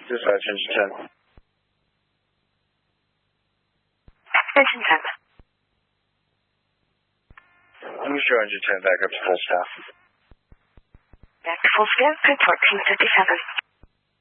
Dispatch, engine 10. Engine 10. I'm sure engine 10 back up to full staff. Back to full staff, report team 57.